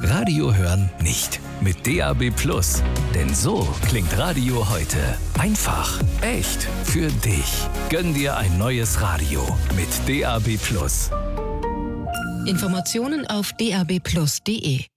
Radio hören nicht. Mit DAB+. Denn so klingt Radio heute. Einfach, echt, für dich. Gönn dir ein neues Radio mit DAB+. Informationen auf dabplus.de